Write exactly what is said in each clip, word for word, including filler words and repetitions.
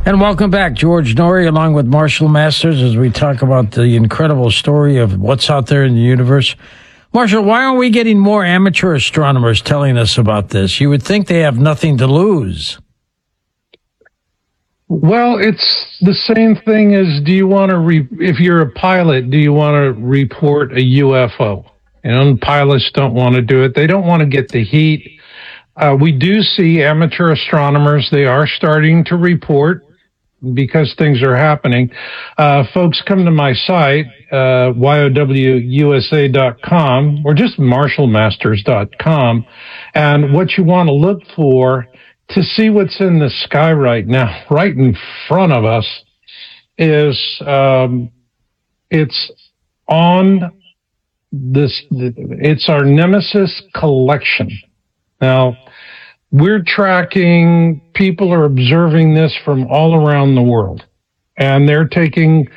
And welcome back, George Noory, along with Marshall Masters, as we talk about the incredible story of what's out there in the universe. Marshall, why aren't we getting more amateur astronomers telling us about this? You would think they have nothing to lose. Well, it's the same thing as, do you want to, re- if you're a pilot, do you want to report a U F O? You know, pilots don't want to do it. They don't want to get the heat. Uh, we do see amateur astronomers. They are starting to report because things are happening. Uh, folks, come to my site, uh, Y O W U S A dot com or just Marshall Masters dot com. And what you want to look for to see what's in the sky right now, right in front of us, is um, it's on this. It's our Nemesis collection. Now, we're tracking, people are observing this from all around the world, and they're taking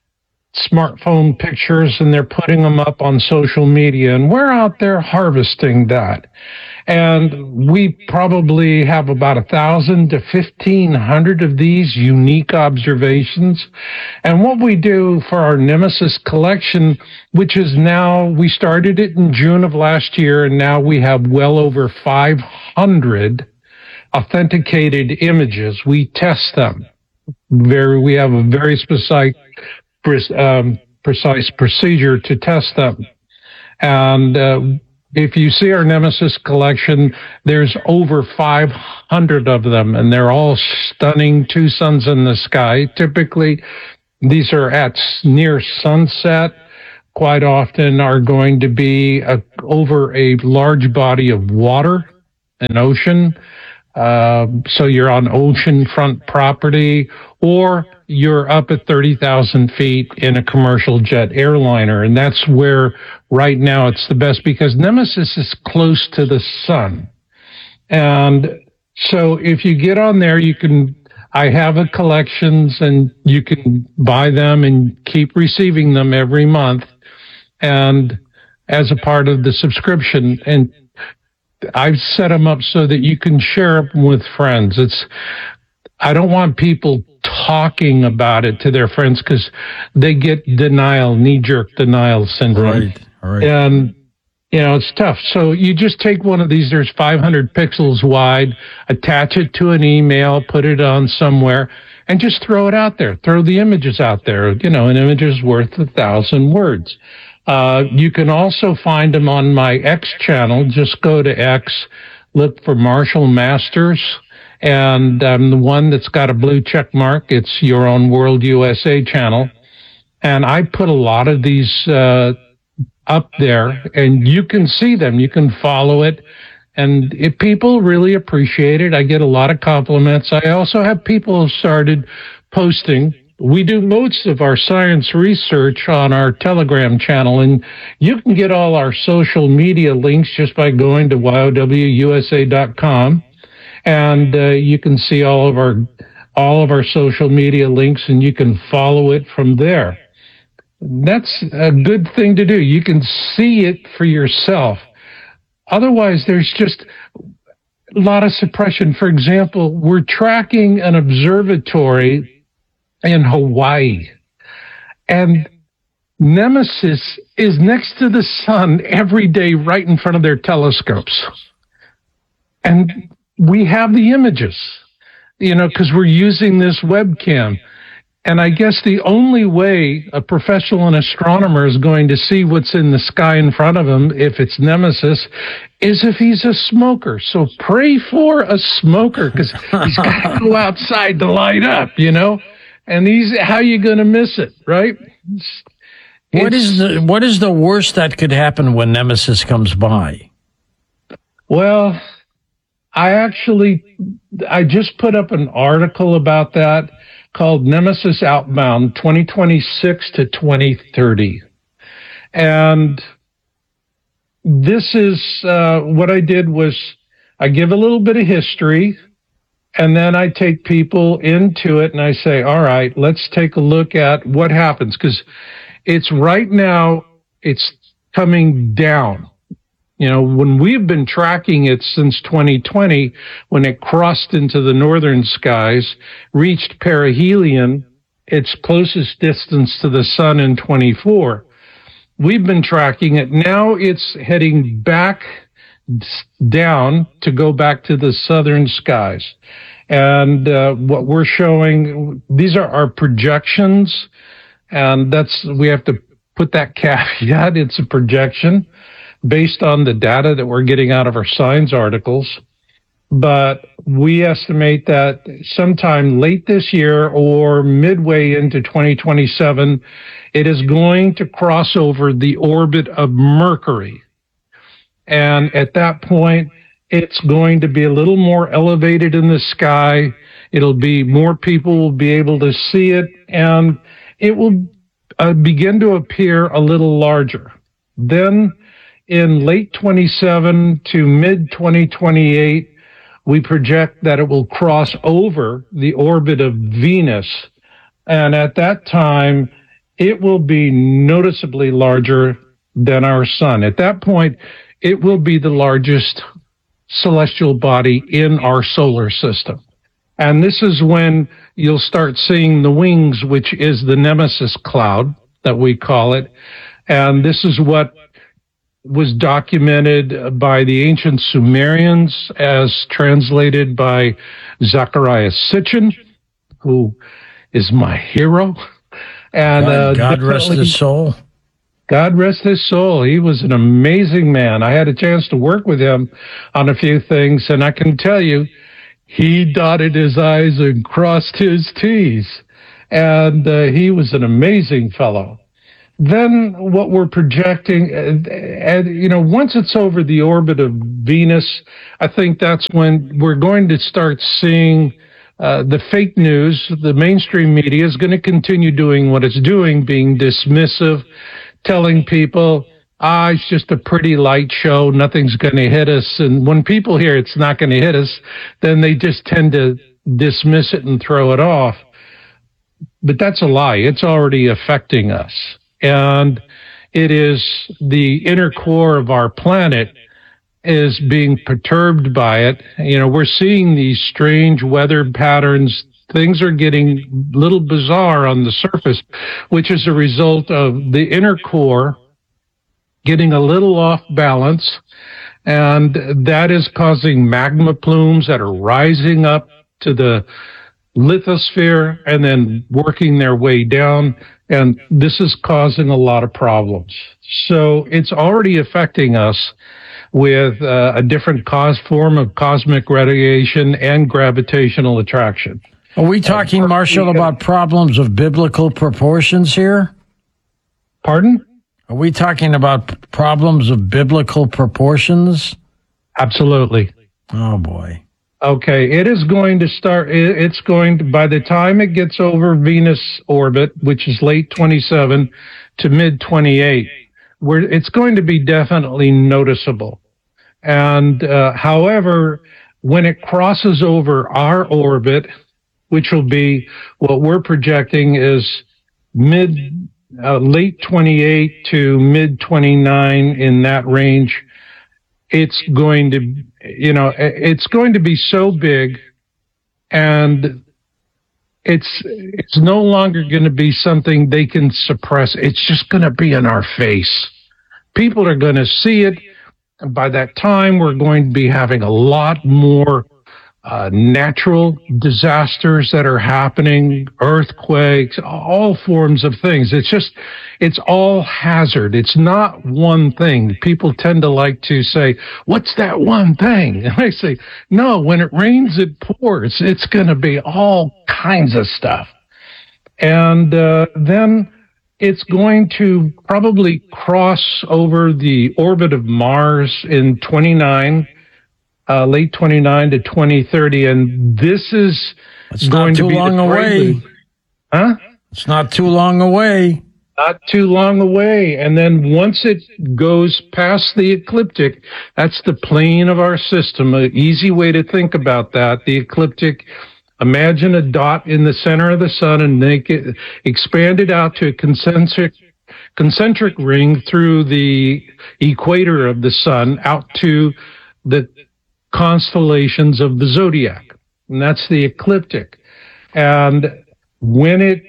smartphone pictures and they're putting them up on social media, and we're out there harvesting that. And we probably have about a thousand to fifteen hundred of these unique observations. And what we do for our Nemesis collection, which is now, we started it in June of last year, and now we have well over five hundred authenticated images. We test them. Very, we have a very specific, um, precise procedure to test them. And, uh, if you see our Nemesis collection, there's over five hundred of them, and they're all stunning. Two suns in the sky. Typically, these are at near sunset. Quite often are going to be a, over a large body of water, an ocean. Uh, so you're on oceanfront property, or you're up at thirty thousand feet in a commercial jet airliner. And that's where right now it's the best, because Nemesis is close to the sun. And so if you get on there, you can, I have a collections, and you can buy them and keep receiving them every month, and as a part of the subscription. And I've set them up so that you can share them with friends. It's, I don't want people talking about it to their friends, because they get denial, knee-jerk denial syndrome. Right, right. And, you know, it's tough. So you just take one of these, there's five hundred pixels wide, attach it to an email, put it on somewhere, and just throw it out there. Throw the images out there. You know, an image is worth a thousand words. Uh, you can also find them on my X channel. Just go to X, look for Marshall Masters, and um, the one that's got a blue check mark, it's Your Own World U S A channel. And I put a lot of these uh, up there, and you can see them. You can follow it. And if people really appreciate it, I get a lot of compliments. I also have people who started posting. We do most of our science research on our Telegram channel, and you can get all our social media links just by going to Y O W U S A dot com, and uh, you can see all of our all of our social media links, and you can follow it from there. That's a good thing to do. You can see it for yourself. Otherwise, there's just a lot of suppression. For example, we're tracking an observatory in Hawaii, and Nemesis is next to the sun every day right in front of their telescopes. And we have the images, you know, because we're using this webcam. And I guess the only way a professional astronomer is going to see what's in the sky in front of him, if it's Nemesis, is if he's a smoker. So pray for a smoker, because he's got to go outside to light up, you know? And these, how are you going to miss it, right? It's, what is the what is the worst that could happen when Nemesis comes by? Well, I actually, I just put up an article about that called Nemesis Outbound twenty twenty-six to twenty thirty. And this is, uh, what I did was I give a little bit of history, and then I take people into it and I say, all right, let's take a look at what happens. Because it's right now, it's coming down. You know, when we've been tracking it since twenty twenty, when it crossed into the northern skies, reached perihelion, its closest distance to the sun in twenty-four. We've been tracking it. Now it's heading back down to go back to the southern skies. And uh, what we're showing, these are our projections, and that's, we have to put that caveat, it's a projection based on the data that we're getting out of our science articles. But we estimate that sometime late this year or midway into twenty twenty-seven, it is going to cross over the orbit of Mercury. And at that point, it's going to be a little more elevated in the sky. It'll be, more people will be able to see it, and it will uh, begin to appear a little larger. Then in late twenty-seven to mid twenty twenty-eight, we project that it will cross over the orbit of Venus. And at that time, it will be noticeably larger than our sun. At that point, it will be the largest celestial body in our solar system. And this is when you'll start seeing the wings, which is the Nemesis cloud that we call it. And this is what was documented by the ancient Sumerians as translated by Zacharias Sitchin, who is my hero. And God, uh, God rest his soul. God rest his soul. He was an amazing man. I had a chance to work with him on a few things, and I can tell you, he dotted his I's and crossed his T's. And uh, he was an amazing fellow. Then what we're projecting, and, and, you know, once it's over the orbit of Venus, I think that's when we're going to start seeing uh, the fake news. The mainstream media is going to continue doing what it's doing, being dismissive, telling people, ah, it's just a pretty light show, nothing's going to hit us. And when people hear it's not going to hit us, then they just tend to dismiss it and throw it off. But that's a lie. It's already affecting us. And it is the inner core of our planet is being perturbed by it. You know, we're seeing these strange weather patterns. Things are getting a little bizarre on the surface, which is a result of the inner core getting a little off balance. And that is causing magma plumes that are rising up to the lithosphere and then working their way down. And this is causing a lot of problems. So it's already affecting us with uh, a different cause form of cosmic radiation and gravitational attraction. Are we talking, uh, Marshall, about problems of biblical proportions here? Pardon? Are we talking about problems of biblical proportions? Absolutely. Oh, boy. Okay, it is going to start, it's going to, by the time it gets over Venus orbit, which is late twenty-seven to mid twenty-eight, where it's going to be definitely noticeable. And, uh, however, when it crosses over our orbit, which will be what we're projecting is mid, uh, late twenty-eight to mid twenty-nine, in that range, it's going to, you know, it's going to be so big, and it's it's no longer going to be something they can suppress. It's just going to be in our face. People are going to see it, and by that time, we're going to be having a lot more uh, natural disasters that are happening, earthquakes, all forms of things. It's just, it's all hazard. It's not one thing. People tend to like to say, what's that one thing? And I say, no, when it rains, it pours. It's going to be all kinds of stuff. And uh, then it's going to probably cross over the orbit of Mars in twenty-nine. Uh, late twenty-nine to twenty thirty, and this is it's going not too to be long away. Huh? It's not too long away. Not too long away. And then once it goes past the ecliptic, that's the plane of our system. An easy way to think about that, the ecliptic, imagine a dot in the center of the sun and make it expand it out to a concentric concentric ring through the equator of the sun out to the constellations of the zodiac. And that's the ecliptic. And when it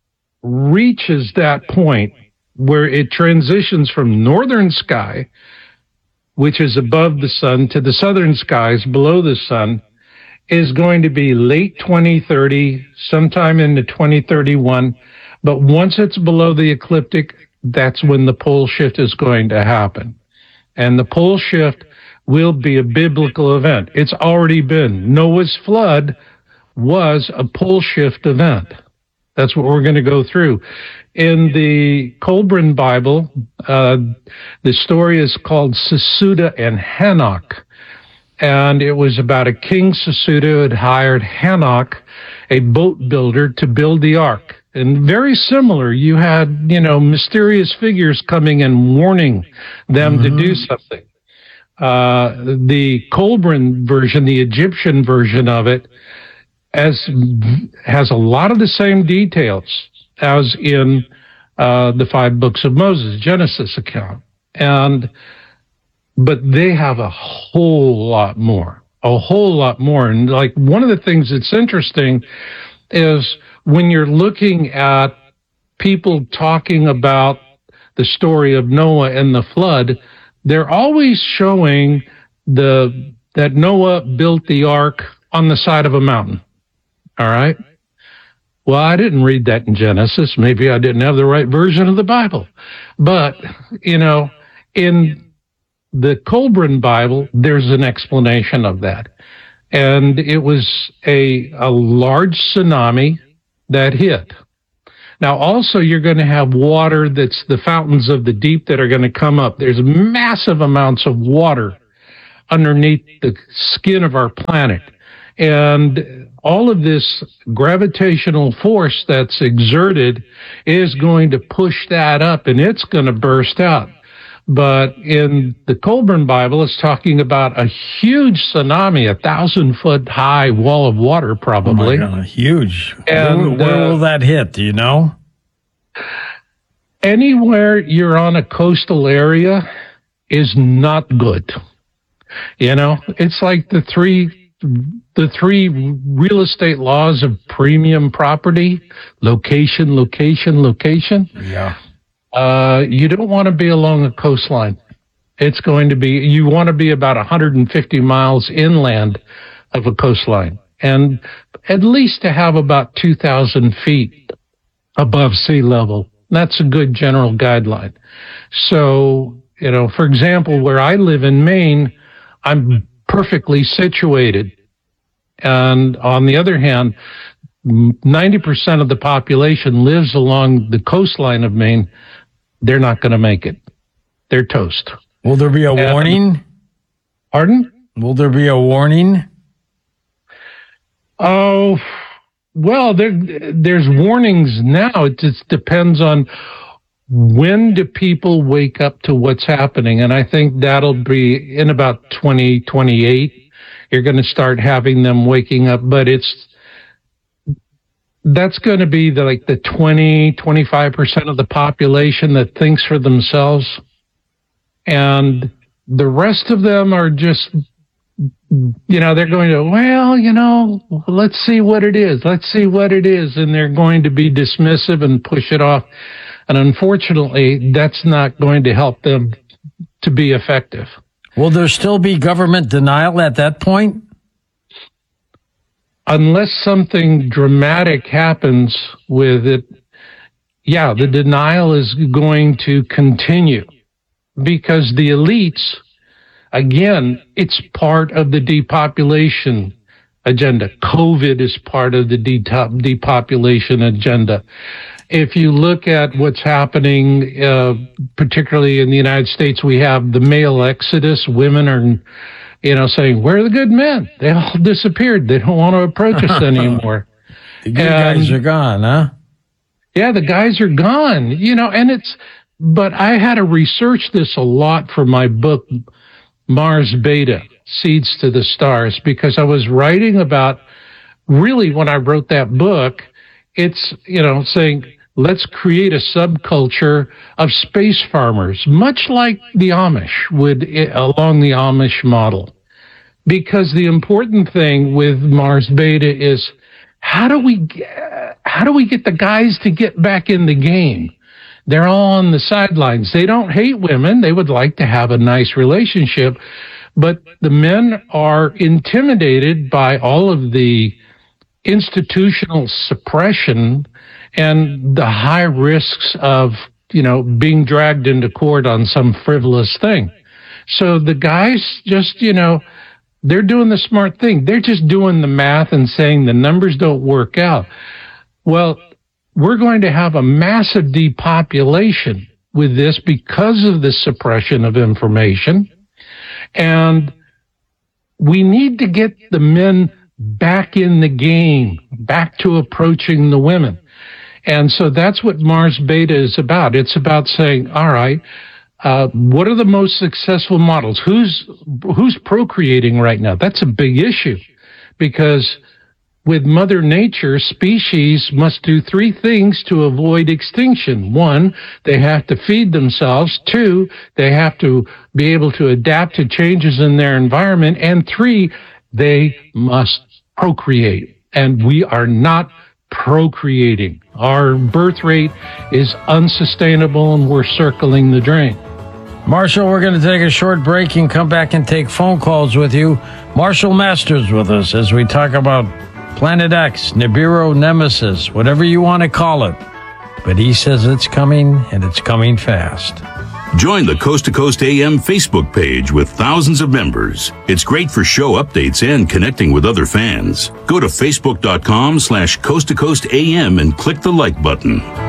reaches that point where it transitions from northern sky, which is above the sun, to the southern skies below the sun, is going to be late twenty thirty, sometime into twenty thirty-one. But once it's below the ecliptic, that's when the pole shift is going to happen. And the pole shift will be a biblical event. It's already been. Noah's flood was a pole shift event. That's what we're going to go through. In the Colburn Bible, uh, the story is called Sesuda and Hanok. And it was about a king Sesuda who had hired Hanok, a boat builder, to build the ark. And very similar, you had, you know, mysterious figures coming and warning them mm-hmm. to do something. Uh, the Colburn version, the Egyptian version of it, as has a lot of the same details as in uh, the five books of Moses, Genesis account. And but they have a whole lot more, a whole lot more. And like one of the things that's interesting is when you're looking at people talking about the story of Noah and the flood, they're always showing the that Noah built the ark on the side of a mountain. All right. Well, I didn't read that in Genesis. Maybe I didn't have the right version of the Bible. But, you know, in the Colburn Bible, there's an explanation of that. And it was a, a large tsunami that hit. Now, also, you're going to have water that's the fountains of the deep that are going to come up. There's massive amounts of water underneath the skin of our planet. And all of this gravitational force that's exerted is going to push that up, and it's going to burst out. But in the Colburn Bible, it's talking about a huge tsunami, a thousand foot high wall of water, probably. Oh my God, huge. And, where, where uh, will that hit? Do you know? Anywhere you're on a coastal area is not good. You know, it's like the three, the three real estate laws of premium property: location, location, location. Yeah. Uh, you don't want to be along a coastline. It's going to be, you want to be about one hundred fifty miles inland of a coastline, and at least to have about two thousand feet above sea level. That's a good general guideline. So, you know, for example, where I live in Maine, I'm perfectly situated. And on the other hand, ninety percent of the population lives along the coastline of Maine. They're not going to make it. They're toast. Will there be a and, warning? Pardon? Will there be a warning? Oh, well, there, there's warnings now. It just depends on when do people wake up to what's happening. And I think that'll be in about twenty twenty-eight. You're going to start having them waking up, but it's, that's going to be the, like the twenty, twenty-five percent of the population that thinks for themselves. And the rest of them are just, you know, they're going to, well, you know, let's see what it is. Let's see what it is. And they're going to be dismissive and push it off. And unfortunately, that's not going to help them to be effective. Will there still be government denial at that point? Unless something dramatic happens with it, yeah, the denial is going to continue because the elites, again, it's part of the depopulation agenda. COVID is part of the depopulation agenda. If you look at what's happening, uh, particularly in the United States, we have the male exodus. Women are, you know, saying, where are the good men? They all disappeared. They don't want to approach us anymore. The good and, guys are gone, huh? Yeah, the guys are gone, you know, and it's, but I had to research this a lot for my book, Mars Beta, Seeds to the Stars, because I was writing about, really, when I wrote that book, it's, you know, saying let's create a subculture of space farmers, much like the Amish would, along the Amish model. Because the important thing with Mars Beta is how do we get, how do we get the guys to get back in the game? They're all on the sidelines. They don't hate women. They would like to have a nice relationship, but the men are intimidated by all of the institutional suppression and the high risks of, you know, being dragged into court on some frivolous thing. So the guys just, you know, they're doing the smart thing. They're just doing the math and saying the numbers don't work out. Well, we're going to have a massive depopulation with this because of the suppression of information. And we need to get the men back in the game, back to approaching the women. And so that's what Mars Beta is about. It's about saying, all right, uh, what are the most successful models? Who's, who's procreating right now? That's a big issue because with Mother Nature, species must do three things to avoid extinction. One, they have to feed themselves. Two, they have to be able to adapt to changes in their environment. And three, they must procreate. And we are not procreating. Our birth rate is unsustainable and we're circling the drain. Marshall, we're going to take a short break and come back and take phone calls with you. Marshall Masters with us as we talk about Planet X, Nibiru Nemesis, whatever you want to call it. But he says it's coming, and it's coming fast. Join the Coast to Coast A M Facebook page with thousands of members. It's great for show updates and connecting with other fans. Go to facebook.com slash Coast to Coast AM and click the like button.